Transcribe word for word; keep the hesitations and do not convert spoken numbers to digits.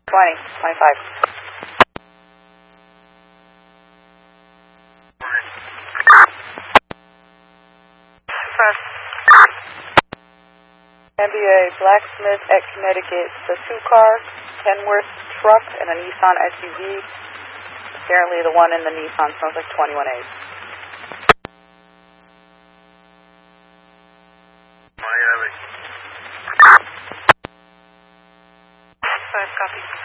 twenty, twenty-five. Press. N B A Blacksmith at Connecticut. The two-car Kenworth truck and a Nissan S U V. Apparently the one in the Nissan sounds like twenty-one A. Five copy.